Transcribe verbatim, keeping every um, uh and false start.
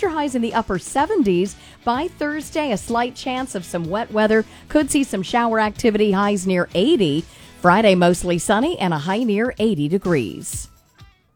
Temperature highs in the upper seventies. By Thursday, a slight chance of some wet weather. Could see some shower activity, highs near eighty. Friday, mostly sunny and a high near eighty degrees.